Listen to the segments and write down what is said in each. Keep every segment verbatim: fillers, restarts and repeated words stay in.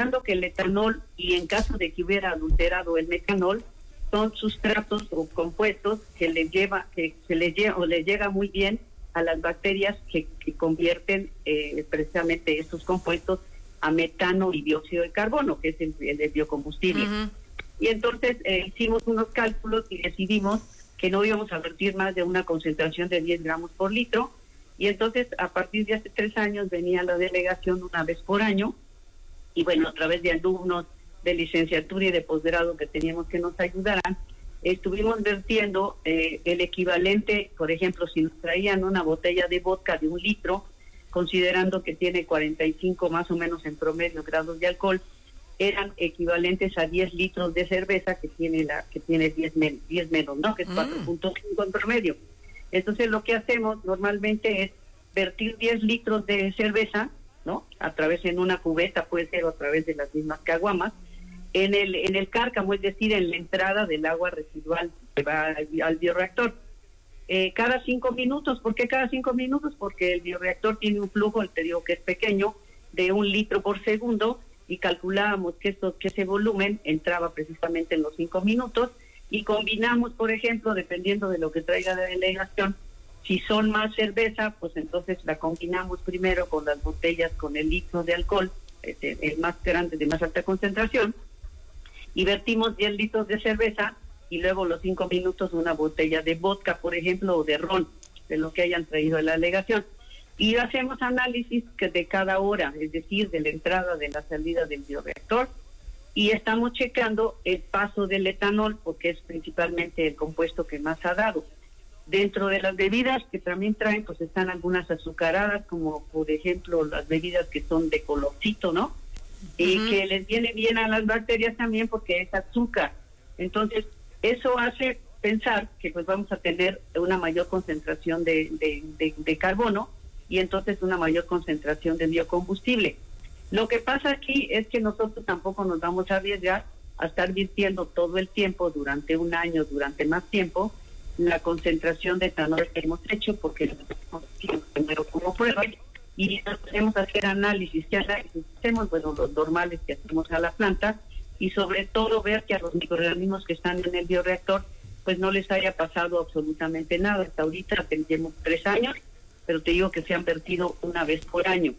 considerando que el etanol, y en caso de que hubiera adulterado el metanol, son sustratos o compuestos que le lleva, que se le lleva o le llega muy bien a las bacterias que, que convierten eh, precisamente estos compuestos a metano y dióxido de carbono, que es el, el, el biocombustible. Uh-huh. Y entonces eh, hicimos unos cálculos y decidimos que no íbamos a vertir más de una concentración de diez gramos por litro, y entonces a partir de hace tres años venía la delegación una vez por año, y bueno, a través de alumnos de licenciatura y de posgrado que teníamos que nos ayudaran, estuvimos vertiendo eh, el equivalente, por ejemplo, si nos traían una botella de vodka de un litro, considerando que tiene cuarenta y cinco más o menos en promedio grados de alcohol, eran equivalentes a diez litros de cerveza que tiene la que tiene diez, men, diez menos, ¿no? Que es mm. cuatro punto cinco en promedio. Entonces lo que hacemos normalmente es vertir diez litros de cerveza, ¿no? A través en una cubeta, puede ser, o a través de las mismas caguamas, en el en el cárcamo, es decir, en la entrada del agua residual que va al, al bioreactor. Eh, cada cinco minutos, ¿por qué cada cinco minutos? Porque el bioreactor tiene un flujo, te digo que es pequeño, de un litro por segundo, y calculábamos que, esto, que ese volumen entraba precisamente en los cinco minutos, y combinamos, por ejemplo, dependiendo de lo que traiga la delegación, si son más cerveza, pues entonces la combinamos primero con las botellas con el litro de alcohol, el, el más grande, de más alta concentración, y vertimos diez litros de cerveza, y luego los cinco minutos una botella de vodka, por ejemplo, o de ron, de lo que hayan traído a la delegación. Y hacemos análisis que de cada hora, es decir, de la entrada, de la salida del bioreactor, y estamos checando el paso del etanol, porque es principalmente el compuesto que más ha dado. Dentro de las bebidas que también traen, pues están algunas azucaradas, como por ejemplo las bebidas que son de colorcito, ¿no? Uh-huh. Y que les viene bien a las bacterias también porque es azúcar. Entonces, eso hace pensar que pues vamos a tener una mayor concentración de, de, de, de carbono, y entonces una mayor concentración de biocombustible. Lo que pasa aquí es que nosotros tampoco nos vamos a arriesgar a estar virtiendo todo el tiempo, durante un año, durante más tiempo, la concentración de etanol que hemos hecho, porque lo hemos primero como prueba, y podemos hacer análisis. ¿Qué análisis hacemos? Bueno, los normales que hacemos a la planta, y sobre todo ver que a los microorganismos que están en el bioreactor pues no les haya pasado absolutamente nada. Hasta ahorita tenemos tres años, pero te digo que se han vertido una vez por año.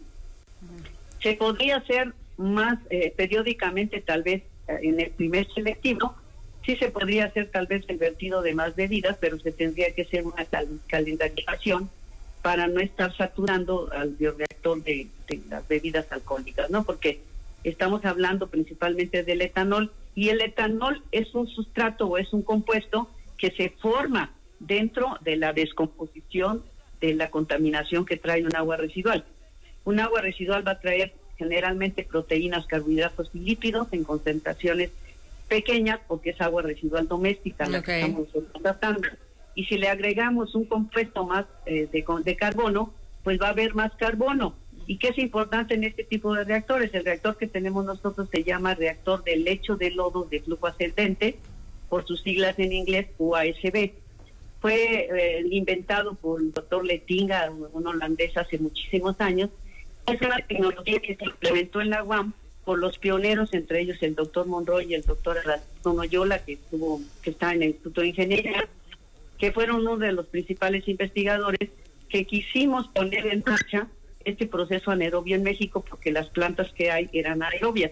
Se podría hacer más eh, periódicamente, tal vez eh, en el primer selectivo, sí se podría hacer tal vez el vertido de más bebidas, pero se tendría que hacer una cal calendarización para no estar saturando al bioreactor de, de las bebidas alcohólicas, ¿no? Porque estamos hablando principalmente del etanol, y el etanol es un sustrato o es un compuesto que se forma dentro de la descomposición de la contaminación que trae un agua residual. Un agua residual va a traer generalmente proteínas, carbohidratos y lípidos en concentraciones pequeñas, porque es agua residual doméstica la okay. que estamos tratando. Y si le agregamos un compuesto más eh, de, de carbono, pues va a haber más carbono. ¿Y qué es importante en este tipo de reactores? El reactor que tenemos nosotros se llama reactor de lecho de lodo de flujo ascendente, por sus siglas en inglés U A S B. Fue eh, inventado por el doctor Lettinga, un holandés, hace muchísimos años. Es una tecnología que se implementó en la U A M por los pioneros, entre ellos el doctor Monroy y el doctor Noyola, que estuvo, que está en el Instituto de Ingeniería, que fueron uno de los principales investigadores que quisimos poner en marcha este proceso anaerobio en México, porque las plantas que hay eran aerobias.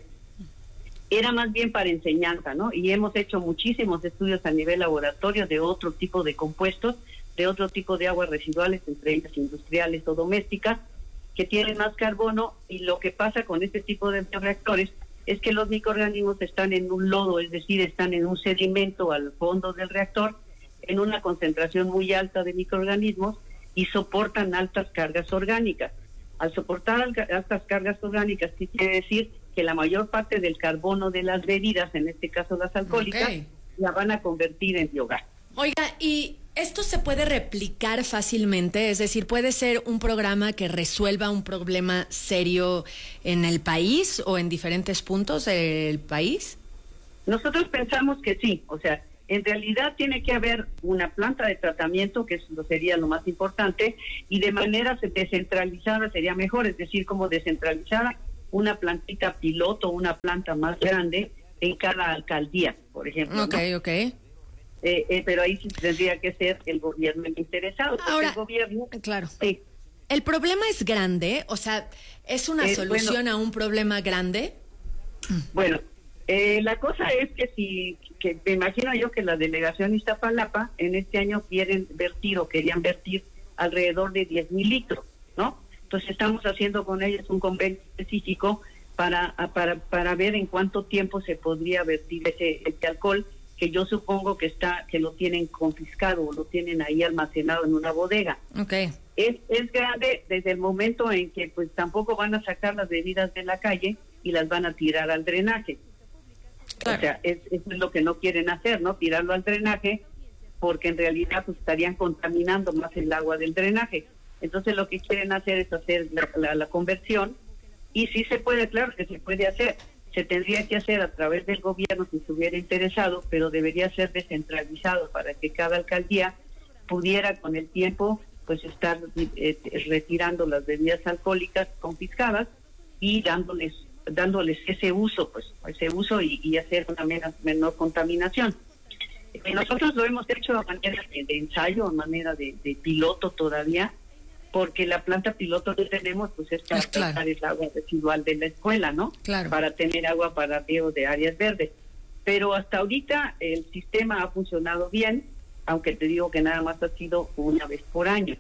Era más bien para enseñanza, ¿no? Y hemos hecho muchísimos estudios a nivel laboratorio de otro tipo de compuestos, de otro tipo de aguas residuales, entre ellas industriales o domésticas, que tienen más carbono, y lo que pasa con este tipo de reactores es que los microorganismos están en un lodo, es decir, están en un sedimento al fondo del reactor, en una concentración muy alta de microorganismos, y soportan altas cargas orgánicas. Al soportar altas cargas orgánicas, ¿qué quiere decir? Que la mayor parte del carbono de las bebidas, en este caso las alcohólicas, okay. la van a convertir en biogás. Oiga, ¿y esto se puede replicar fácilmente? Es decir, ¿puede ser un programa que resuelva un problema serio en el país o en diferentes puntos del país? Nosotros pensamos que sí, o sea, en realidad tiene que haber una planta de tratamiento, que eso sería lo más importante, y de manera descentralizada sería mejor, es decir, como descentralizada, una plantita piloto, una planta más grande en cada alcaldía, por ejemplo. Ok, ¿no? ok. Eh, eh, pero ahí sí tendría que ser el gobierno el interesado. Ahora, el gobierno, claro. Sí. ¿El problema es grande? O sea, ¿es una Eh, solución bueno, a un problema grande? Bueno, eh, la cosa es que si, que me imagino yo que la delegación Iztapalapa en este año quieren vertir o querían vertir alrededor de diez mil litros, ¿no? Entonces estamos haciendo con ellos un convenio específico para, para, para ver en cuánto tiempo se podría vertir ese, ese alcohol, que yo supongo que está, que lo tienen confiscado o lo tienen ahí almacenado en una bodega. Okay. Es, es grande desde el momento en que pues tampoco van a sacar las bebidas de la calle y las van a tirar al drenaje. Claro. O sea, es, eso es lo que no quieren hacer, ¿no? Tirarlo al drenaje, porque en realidad pues, estarían contaminando más el agua del drenaje. Entonces lo que quieren hacer es hacer la, la, la conversión, y sí se puede, claro que se puede hacer. Se tendría que hacer a través del gobierno si estuviera interesado, pero debería ser descentralizado para que cada alcaldía pudiera con el tiempo pues estar eh, retirando las bebidas alcohólicas confiscadas y dándoles dándoles ese uso, pues ese uso y, y hacer una menor, menor contaminación. Eh, nosotros lo hemos hecho a manera de, de ensayo, a manera de, de piloto todavía, porque la planta piloto que tenemos pues es para claro. tratar el agua residual de la escuela, ¿no? Claro. Para tener agua para riego de áreas verdes. Pero hasta ahorita el sistema ha funcionado bien, aunque te digo que nada más ha sido una vez por año.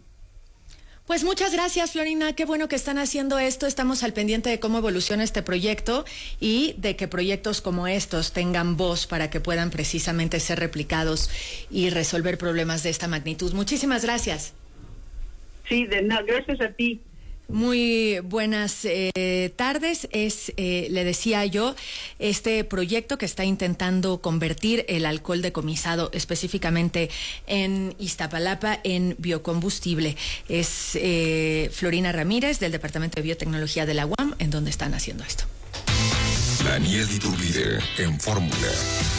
Pues muchas gracias, Florina. Qué bueno que están haciendo esto. Estamos al pendiente de cómo evoluciona este proyecto y de que proyectos como estos tengan voz para que puedan precisamente ser replicados y resolver problemas de esta magnitud. Muchísimas gracias. Sí, de nada, gracias a ti. Muy buenas eh, tardes. Es, eh, le decía yo, este proyecto que está intentando convertir el alcohol decomisado específicamente en Iztapalapa en biocombustible. Es eh, Florina Ramírez del Departamento de Biotecnología de la U A M, en donde están haciendo esto. Daniel Iturbide en Fórmula.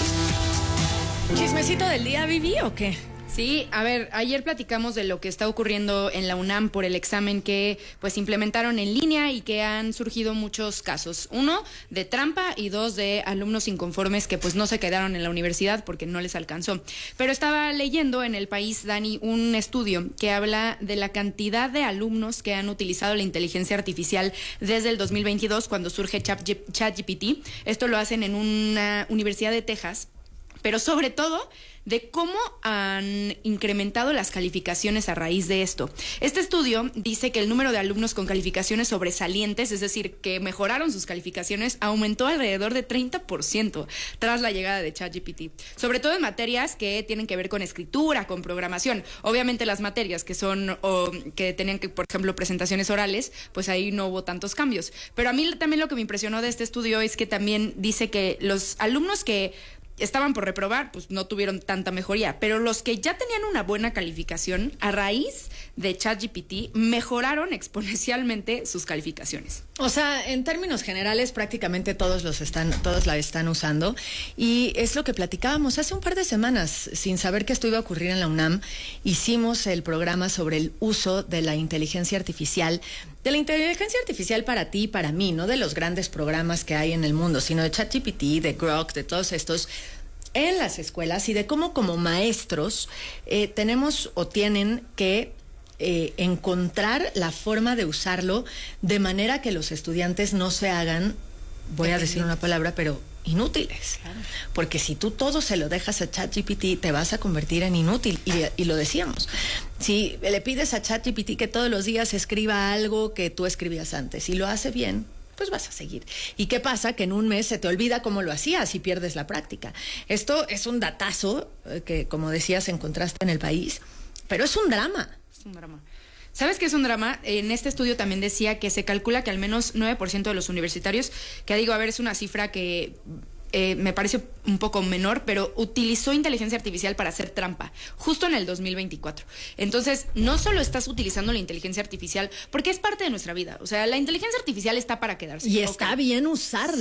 ¿Chismecito del día, Vivi, o qué? Sí, a ver, ayer platicamos de lo que está ocurriendo en la UNAM por el examen que pues implementaron en línea y que han surgido muchos casos. Uno, de trampa, y dos, de alumnos inconformes que pues no se quedaron en la universidad porque no les alcanzó. Pero estaba leyendo en El País, Dani, un estudio que habla de la cantidad de alumnos que han utilizado la inteligencia artificial desde el dos mil veintidós, cuando surge ChatGPT. Esto lo hacen en una universidad de Texas, pero sobre todo de cómo han incrementado las calificaciones a raíz de esto. Este estudio dice que el número de alumnos con calificaciones sobresalientes, es decir, que mejoraron sus calificaciones, aumentó alrededor de treinta por ciento tras la llegada de ChatGPT, sobre todo en materias que tienen que ver con escritura, con programación. Obviamente las materias que son, o que tenían que, por ejemplo, presentaciones orales, pues ahí no hubo tantos cambios. Pero a mí también lo que me impresionó de este estudio es que también dice que los alumnos que estaban por reprobar, pues no tuvieron tanta mejoría, pero los que ya tenían una buena calificación, a raíz de ChatGPT, mejoraron exponencialmente sus calificaciones. O sea, en términos generales, prácticamente todos los están, todos la están usando, y es lo que platicábamos hace un par de semanas, sin saber que esto iba a ocurrir en la UNAM. Hicimos el programa sobre el uso de la inteligencia artificial, de la inteligencia artificial para ti y para mí, no de los grandes programas que hay en el mundo, sino de ChatGPT, de Grok, de todos estos en las escuelas, y de cómo como maestros eh, tenemos o tienen que eh, encontrar la forma de usarlo de manera que los estudiantes no se hagan, voy a decir una palabra, pero inútiles. Claro. Porque si tú todo se lo dejas a ChatGPT, te vas a convertir en inútil. Y, y lo decíamos. Si le pides a ChatGPT que todos los días escriba algo que tú escribías antes y lo hace bien, pues vas a seguir. ¿Y qué pasa? Que en un mes se te olvida cómo lo hacías y pierdes la práctica. Esto es un datazo que, como decías, encontraste en El País, pero es un drama. Es un drama. ¿Sabes qué es un drama? En este estudio también decía que se calcula que al menos nueve por ciento de los universitarios, que digo, a ver, es una cifra que eh, me parece un poco menor, pero utilizó inteligencia artificial para hacer trampa, justo en el dos mil veinticuatro. Entonces, no solo estás utilizando la inteligencia artificial, porque es parte de nuestra vida. O sea, la inteligencia artificial está para quedarse. Y está okay. bien usarla. Sí.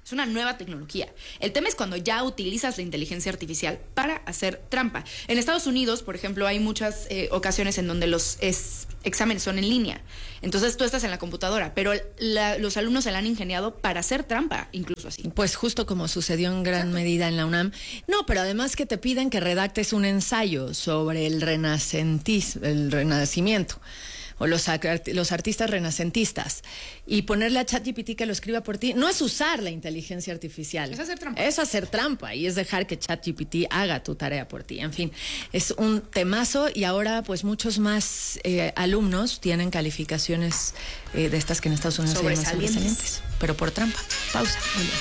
Es una nueva tecnología. El tema es cuando ya utilizas la inteligencia artificial para hacer trampa. En Estados Unidos, por ejemplo, hay muchas eh, ocasiones en donde los es, exámenes son en línea. Entonces tú estás en la computadora, pero la, los alumnos se la han ingeniado para hacer trampa, incluso así. Pues justo como sucedió en gran medida en la UNAM. No, pero además que te piden que redactes un ensayo sobre el renacentismo, el renacimiento, o los, los artistas renacentistas, y ponerle a ChatGPT que lo escriba por ti. No es usar la inteligencia artificial. Es hacer trampa. Es hacer trampa y es dejar que ChatGPT haga tu tarea por ti. En fin, es un temazo y ahora pues muchos más eh, alumnos tienen calificaciones eh, de estas que en Estados Unidos se llaman sobresalientes, pero por trampa. Pausa.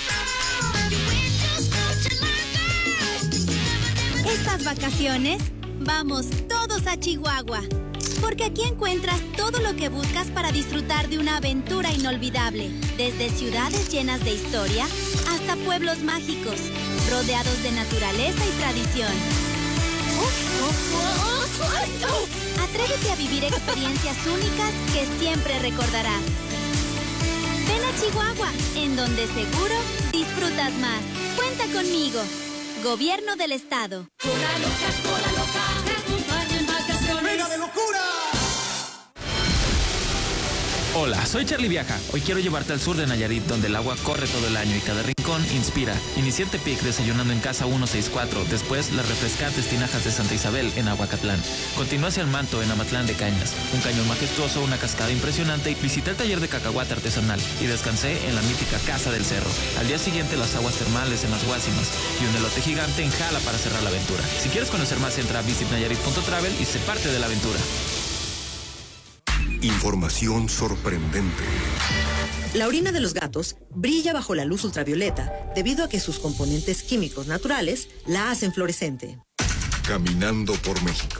Estas vacaciones, vamos todos a Chihuahua. Porque aquí encuentras todo lo que buscas para disfrutar de una aventura inolvidable. Desde ciudades llenas de historia hasta pueblos mágicos, rodeados de naturaleza y tradición. Atrévete a vivir experiencias únicas que siempre recordarás. Ven a Chihuahua, en donde seguro disfrutas más. Cuenta conmigo. Gobierno del Estado. Cola loca, cola loca, te acompaña en vacaciones. ¡Venga de locura! Hola, soy Charlie Viaja. Hoy quiero llevarte al sur de Nayarit, donde el agua corre todo el año y cada rincón inspira. Inicié en Tepic desayunando en Casa ciento sesenta y cuatro, después las refrescantes tinajas de Santa Isabel en Aguacatlán. Continué hacia el Manto en Amatlán de Cañas, un cañón majestuoso, una cascada impresionante, y visité el taller de cacahuate artesanal y descansé en la mítica Casa del Cerro. Al día siguiente las aguas termales en las Guásimas y un elote gigante en Jala para cerrar la aventura. Si quieres conocer más, entra a visit nayarit punto travel y sé parte de la aventura. Información sorprendente. La orina de los gatos brilla bajo la luz ultravioleta debido a que sus componentes químicos naturales la hacen fluorescente. Caminando por México.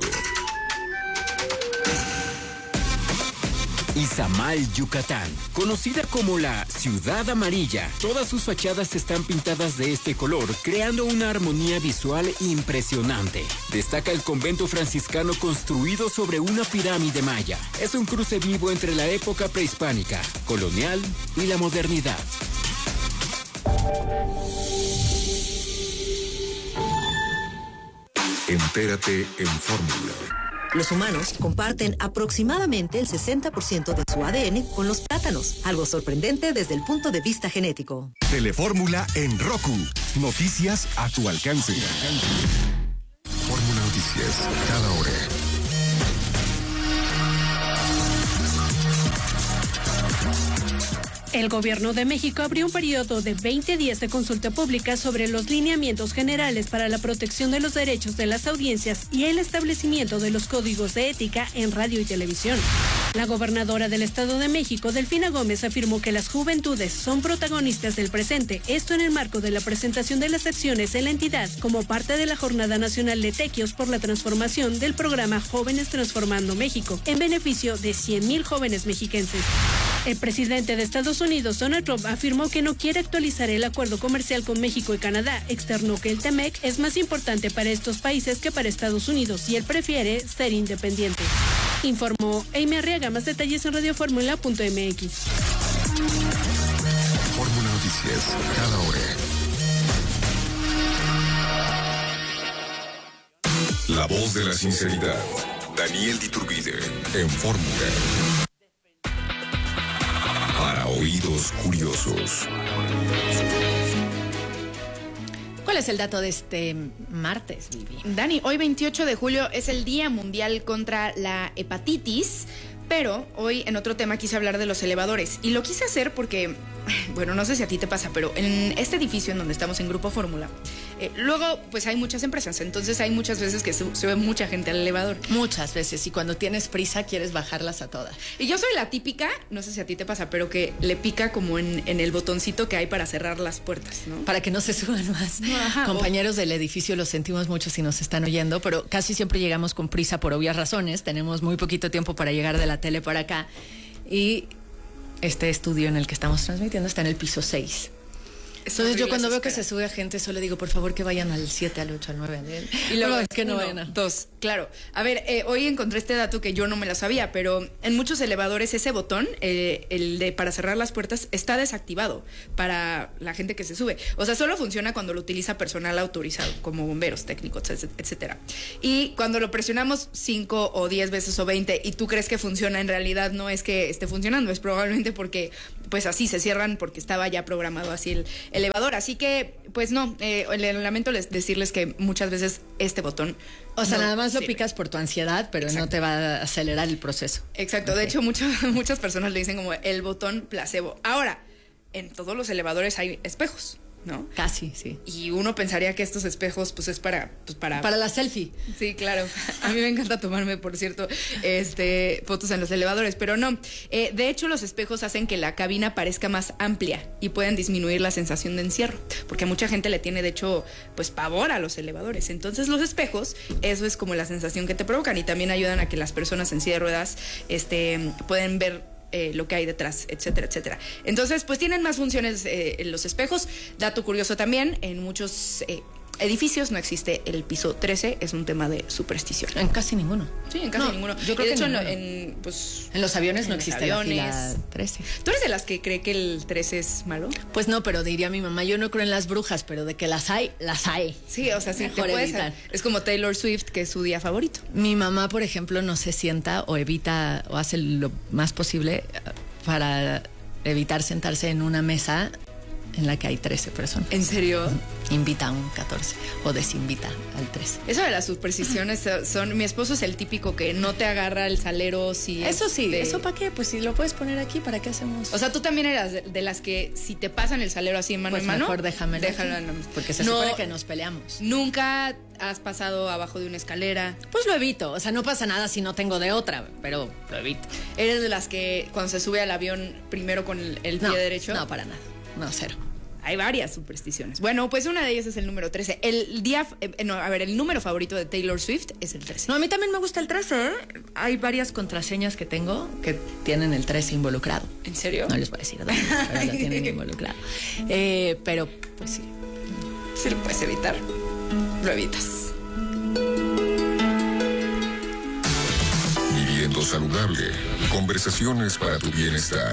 Izamal, Yucatán, conocida como la Ciudad Amarilla. Todas sus fachadas están pintadas de este color, creando una armonía visual impresionante. Destaca el convento franciscano construido sobre una pirámide maya. Es un cruce vivo entre la época prehispánica, colonial y la modernidad. Entérate en Fórmula. Los humanos comparten aproximadamente el sesenta por ciento de su A D N con los plátanos, algo sorprendente desde el punto de vista genético. Telefórmula en Roku. Noticias a tu alcance. Fórmula Noticias, cada hora. El Gobierno de México abrió un periodo de veinte días de consulta pública sobre los lineamientos generales para la protección de los derechos de las audiencias y el establecimiento de los códigos de ética en radio y televisión. La gobernadora del Estado de México, Delfina Gómez, afirmó que las juventudes son protagonistas del presente, esto en el marco de la presentación de las acciones en la entidad como parte de la Jornada Nacional de Tequios por la transformación del programa Jóvenes Transformando México, en beneficio de cien mil jóvenes mexiquenses. El presidente de Estados Unidos, Donald Trump, afirmó que no quiere actualizar el acuerdo comercial con México y Canadá. Externó que el T M E C es más importante para estos países que para Estados Unidos y él prefiere ser independiente. Informó Amy Arriaga. Más detalles en radio fórmula punto m x. Fórmula Noticias, cada hora. La voz de la sinceridad. Daniel Diturbide en Fórmula. Para oídos curiosos. ¿Cuál es el dato de este martes, Vivi? Dani, hoy veintiocho de julio es el Día Mundial contra la Hepatitis, pero hoy en otro tema quise hablar de los elevadores. Y lo quise hacer porque, bueno, no sé si a ti te pasa, pero en este edificio en donde estamos en Grupo Fórmula, eh, luego pues hay muchas empresas, entonces hay muchas veces que sube, sube mucha gente al elevador. Muchas veces, y cuando tienes prisa quieres bajarlas a todas. Y yo soy la típica, no sé si a ti te pasa, pero que le pica como en, en el botoncito que hay para cerrar las puertas, ¿no? Para que no se suban más. Ajá, Compañeros o... del edificio, los sentimos mucho si nos están oyendo, pero casi siempre llegamos con prisa por obvias razones. Tenemos muy poquito tiempo para llegar de la tele para acá. Y este estudio en el que estamos transmitiendo está en el piso seis. Entonces yo cuando veo que se sube a gente solo digo, por favor que vayan al siete, al ocho, al nueve. Y luego no, es que no uno, vayan a... Dos, claro. A ver, eh, hoy encontré este dato que yo no me lo sabía, pero en muchos elevadores ese botón, eh, el de para cerrar las puertas, está desactivado para la gente que se sube. O sea, solo funciona cuando lo utiliza personal autorizado, como bomberos, técnicos, etcétera. Y cuando lo presionamos cinco o diez veces o veinte y tú crees que funciona, en realidad no es que esté funcionando, es probablemente porque pues así se cierran porque estaba ya programado así el elevador. Así que, pues no, eh, lamento les, decirles que muchas veces este botón... O sea, no nada más sirve. lo picas por tu ansiedad, pero Exacto. no te va a acelerar el proceso. Exacto, okay. De hecho mucho, muchas personas le dicen como el botón placebo. Ahora, en todos los elevadores hay espejos, ¿no? Casi, sí. Y uno pensaría que estos espejos, pues es para... Pues para, para la selfie. Sí, claro. A mí me encanta tomarme, por cierto, este, fotos en los elevadores, pero no. Eh, de hecho, los espejos hacen que la cabina parezca más amplia y pueden disminuir la sensación de encierro, porque a mucha gente le tiene, de hecho, pues pavor a los elevadores. Entonces, los espejos, eso es como la sensación que te provocan y también ayudan a que las personas en silla de ruedas este, pueden ver Eh, lo que hay detrás, etcétera, etcétera. Entonces, pues tienen más funciones eh, en los espejos. Dato curioso también, en muchos eh, edificios no existe el piso trece, es un tema de superstición. En casi ninguno. Sí, en casi no, ninguno. Yo creo de que hecho, en, en, en, pues, en los aviones en no existe aviones. la fila trece. ¿Tú eres de las que cree que el trece es malo? Pues no, pero diría mi mamá, yo no creo en las brujas, pero de que las hay, las hay. Sí, o sea, sí, te puedes, es como Taylor Swift, que es su día favorito. Mi mamá, por ejemplo, no se sienta o evita o hace lo más posible para evitar sentarse en una mesa en la que hay trece personas. ¿En serio? Invita a un catorce o desinvita al trece. Eso de las supersticiones son... Mi esposo es el típico que no te agarra el salero si... Eso sí, de... ¿eso para qué? Pues si lo puedes poner aquí, ¿para qué hacemos? O sea, tú también eras de, de las que si te pasan el salero así en mano pues en mano... mejor déjamelo déjalo en la... Porque se no, supone que nos peleamos. Nunca has pasado abajo de una escalera. Pues lo evito, o sea, no pasa nada si no tengo de otra, pero lo evito. ¿Eres de las que cuando se sube al avión primero con el, el pie no, derecho? No, para nada, no, cero. Hay varias supersticiones. Bueno, pues una de ellas es el número trece. El día, eh, no, a ver, el número favorito de Taylor Swift es el trece. No, a mí también me gusta el trece, ¿eh? Hay varias contraseñas que tengo que tienen el trece involucrado. ¿En serio? No les voy a decir dónde, pero lo tienen involucrado. Eh, pero, pues sí. Si lo puedes evitar, lo evitas. Viviendo saludable. Conversaciones para tu bienestar.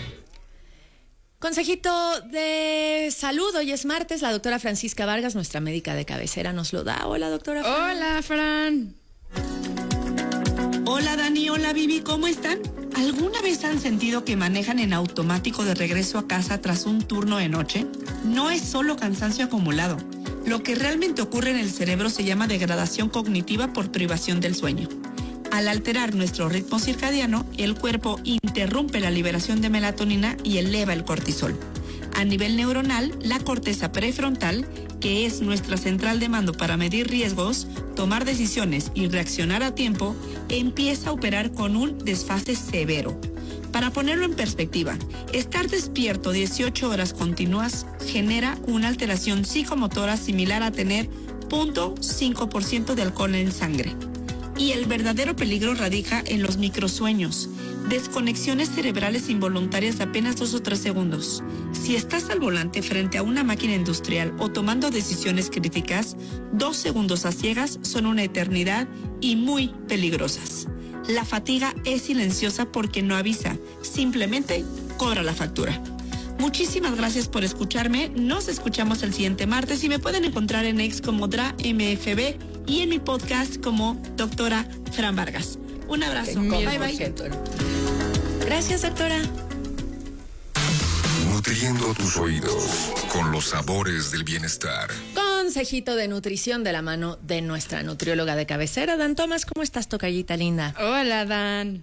Consejito de salud, hoy es martes, la doctora Francisca Vargas, nuestra médica de cabecera, nos lo da. Hola, doctora Fran. Hola, Fran. Hola, Dani, hola, Vivi, ¿cómo están? ¿Alguna vez han sentido que manejan en automático de regreso a casa tras un turno de noche? No es solo cansancio acumulado. Lo que realmente ocurre en el cerebro se llama degradación cognitiva por privación del sueño. Al alterar nuestro ritmo circadiano, el cuerpo interrumpe la liberación de melatonina y eleva el cortisol. A nivel neuronal, la corteza prefrontal, que es nuestra central de mando para medir riesgos, tomar decisiones y reaccionar a tiempo, empieza a operar con un desfase severo. Para ponerlo en perspectiva, estar despierto dieciocho horas continuas genera una alteración psicomotora similar a tener cero punto cinco por ciento de alcohol en sangre. Y el verdadero peligro radica en los microsueños, desconexiones cerebrales involuntarias de apenas dos o tres segundos. Si estás al volante frente a una máquina industrial o tomando decisiones críticas, dos segundos a ciegas son una eternidad y muy peligrosas. La fatiga es silenciosa porque no avisa, simplemente cobra la factura. Muchísimas gracias por escucharme. Nos escuchamos el siguiente martes y me pueden encontrar en X como D R A M F B y en mi podcast como doctora Fran Vargas. Un abrazo. Bye, bye. Gracias, doctora. Nutriendo tus oídos con los sabores del bienestar. Consejito de nutrición de la mano de nuestra nutrióloga de cabecera, Dan Tomás. ¿Cómo estás, tocallita linda? Hola, Dan.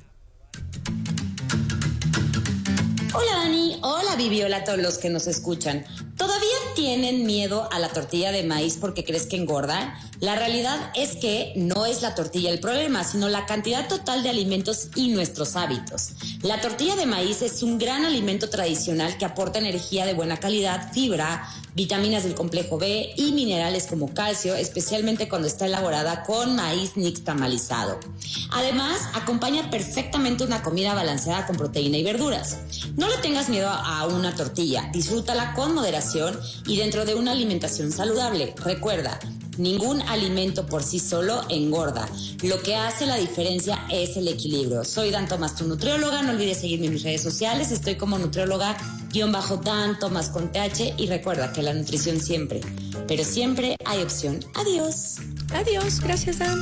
Hola Dani, hola Vivi, hola a todos los que nos escuchan. ¿Todavía tienen miedo a la tortilla de maíz porque crees que engorda? La realidad es que no es la tortilla el problema, sino la cantidad total de alimentos y nuestros hábitos. La tortilla de maíz es un gran alimento tradicional que aporta energía de buena calidad, fibra, vitaminas del complejo B y minerales como calcio, especialmente cuando está elaborada con maíz nixtamalizado. Además, acompaña perfectamente una comida balanceada con proteína y verduras. No le tengas miedo a una tortilla, disfrútala con moderación nutrición y dentro de una alimentación saludable. Recuerda, ningún alimento por sí solo engorda. Lo que hace la diferencia es el equilibrio. Soy Dan Tomás, tu nutrióloga. No olvides seguirme en mis redes sociales. Estoy como nutrióloga guión bajo Dan Tomás con T H. Y recuerda que la nutrición siempre, pero siempre hay opción. Adiós. Adiós. Gracias, Dan.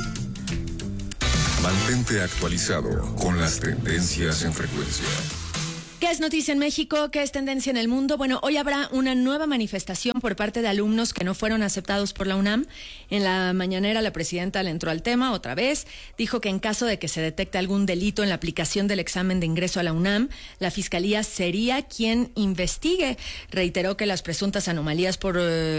Mantente actualizado con las tendencias en frecuencia. ¿Qué es noticia en México? ¿Qué es tendencia en el mundo? Bueno, hoy habrá una nueva manifestación por parte de alumnos que no fueron aceptados por la UNAM. En la mañanera la presidenta le entró al tema otra vez. Dijo que en caso de que se detecte algún delito en la aplicación del examen de ingreso a la UNAM, la Fiscalía sería quien investigue. Reiteró que las presuntas anomalías por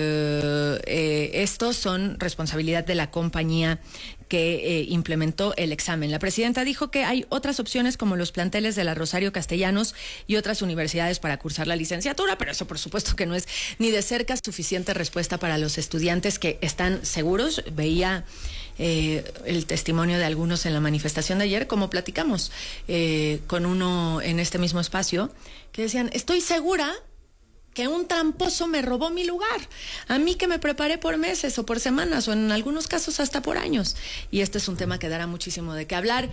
eh, eh, esto son responsabilidad de la compañía que eh, implementó el examen. La presidenta dijo que hay otras opciones como los planteles de la Rosario Castellanos y otras universidades para cursar la licenciatura, pero eso por supuesto que no es ni de cerca suficiente respuesta para los estudiantes que están seguros. Veía eh, el testimonio de algunos en la manifestación de ayer, como platicamos eh, con uno en este mismo espacio, que decían, estoy segura que un tramposo me robó mi lugar. A mí que me preparé por meses o por semanas o en algunos casos hasta por años. Y este es un tema que dará muchísimo de qué hablar.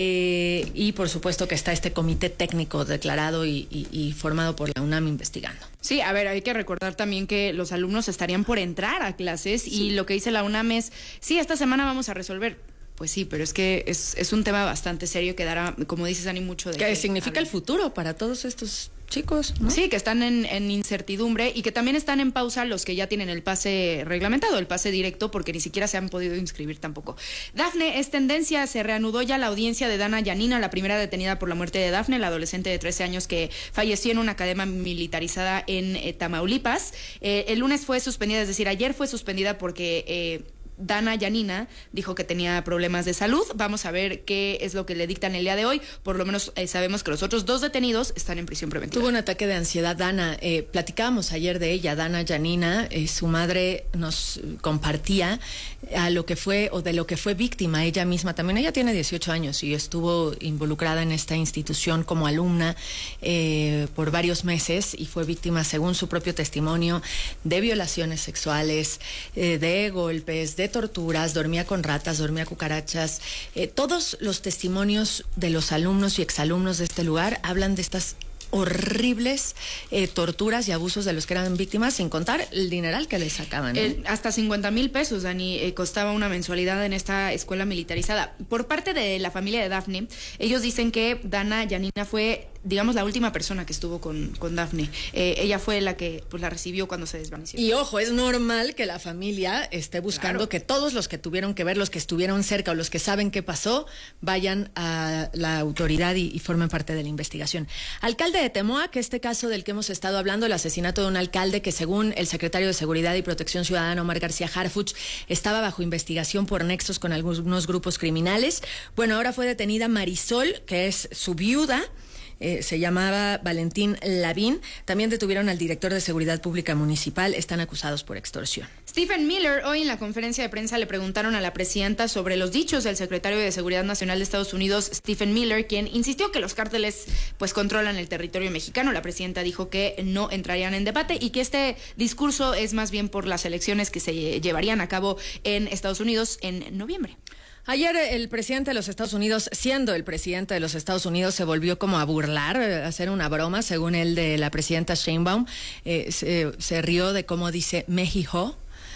Eh, y por supuesto que está este comité técnico declarado y, y, y formado por la UNAM investigando. Sí, a ver, hay que recordar también que los alumnos estarían por entrar a clases sí. y lo que dice la UNAM es, sí, esta semana vamos a resolver. Pues sí, pero es que es, es un tema bastante serio que dará, como dices, Dani, mucho de... Que, que significa hablar. El futuro para todos estos chicos, ¿no? Sí, que están en, en incertidumbre y que también están en pausa los que ya tienen el pase reglamentado, el pase directo, porque ni siquiera se han podido inscribir tampoco. Dafne es tendencia, se reanudó ya la audiencia de Dana Yanina, la primera detenida por la muerte de Dafne, la adolescente de trece años que falleció en una academia militarizada en eh, Tamaulipas. Eh, el lunes fue suspendida, es decir, ayer fue suspendida porque... Eh, Dana Yanina dijo que tenía problemas de salud. Vamos a ver qué es lo que le dictan el día de hoy. Por lo menos eh, sabemos que los otros dos detenidos están en prisión preventiva. Tuvo un ataque de ansiedad, Dana. Eh, platicábamos ayer de ella, Dana Yanina. Eh, su madre nos compartía a lo que fue o de lo que fue víctima ella misma. También ella tiene dieciocho años y estuvo involucrada en esta institución como alumna eh, por varios meses y fue víctima, según su propio testimonio, de violaciones sexuales, eh, de golpes, de torturas, dormía con ratas, dormía cucarachas. Eh, todos los testimonios de los alumnos y exalumnos de este lugar hablan de estas horribles eh, torturas y abusos de los que eran víctimas, sin contar el dineral que les sacaban. ¿eh? Eh, hasta cincuenta mil pesos, Dani, eh, costaba una mensualidad en esta escuela militarizada. Por parte de la familia de Dafne, ellos dicen que Dana Yanina fue, digamos, la última persona que estuvo con, con Dafne. Eh, ella fue la que pues la recibió cuando se desvaneció. Y ojo, es normal que la familia esté buscando claro. que todos los que tuvieron que ver, los que estuvieron cerca o los que saben qué pasó, vayan a la autoridad y, y formen parte de la investigación. Alcalde de Temoac, este caso del que hemos estado hablando, el asesinato de un alcalde que según el secretario de Seguridad y Protección Ciudadana, Omar García Harfuch, estaba bajo investigación por nexos con algunos grupos criminales. Bueno, ahora fue detenida Marisol, que es su viuda. Eh, se llamaba Valentín Lavín. También detuvieron al director de Seguridad Pública Municipal. Están acusados por extorsión. Stephen Miller, hoy en la conferencia de prensa le preguntaron a la presidenta sobre los dichos del secretario de Seguridad Nacional de Estados Unidos, Stephen Miller, quien insistió que los cárteles pues controlan el territorio mexicano. La presidenta dijo que no entrarían en debate y que este discurso es más bien por las elecciones que se llevarían a cabo en Estados Unidos en noviembre. Ayer el presidente de los Estados Unidos, siendo el presidente de los Estados Unidos, se volvió como a burlar, a hacer una broma, según él, de la presidenta Sheinbaum. Eh, se, se rió de cómo dice México.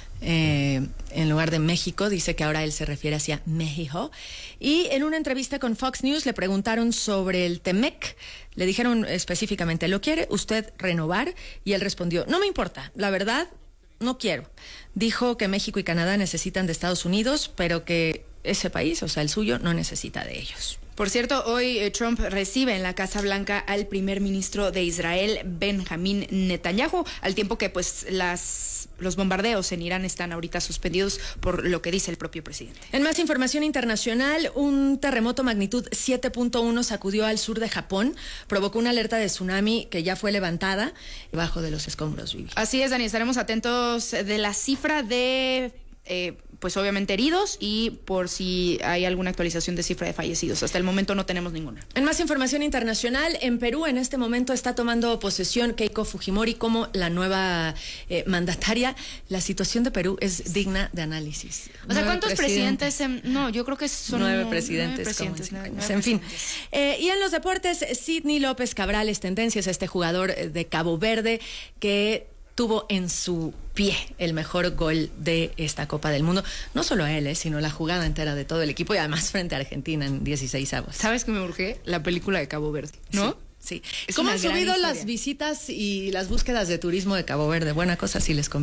Eh, en lugar de México, dice que ahora él se refiere hacia México. Y en una entrevista con Fox News le preguntaron sobre el Temec. Le dijeron específicamente, ¿lo quiere usted renovar? Y él respondió, no me importa, la verdad, no quiero. Dijo que México y Canadá necesitan de Estados Unidos, pero que ese país, o sea, el suyo, no necesita de ellos. Por cierto, hoy eh, Trump recibe en la Casa Blanca al primer ministro de Israel, Benjamín Netanyahu, al tiempo que pues las los bombardeos en Irán están ahorita suspendidos por lo que dice el propio presidente. En más información internacional, un terremoto magnitud siete punto uno sacudió al sur de Japón, provocó una alerta de tsunami que ya fue levantada debajo de los escombros, Vivi. Así es, Dani, estaremos atentos de la cifra de... Eh, pues pues obviamente heridos y por si hay alguna actualización de cifra de fallecidos. Hasta el momento no tenemos ninguna. En más información internacional, en Perú en este momento está tomando posesión Keiko Fujimori como la nueva eh, mandataria. La situación de Perú es digna de análisis. O sea, ¿cuántos presidentes? presidentes no, yo creo que son nueve presidentes. Nueve presidentes nueve, nueve nueve en fin. presidentes. Eh, y en los deportes, Sidney López Cabrales, tendencias, este jugador de Cabo Verde que tuvo en su pie el mejor gol de esta Copa del Mundo. No solo a él, eh, sino la jugada entera de todo el equipo y además frente a Argentina en dieciséis avos. ¿Sabes qué me urge? La película de Cabo Verde, ¿no? Sí. sí. Es ¿Cómo una han gran subido historia. las visitas y las búsquedas de turismo de Cabo Verde? Buena cosa si les conviene.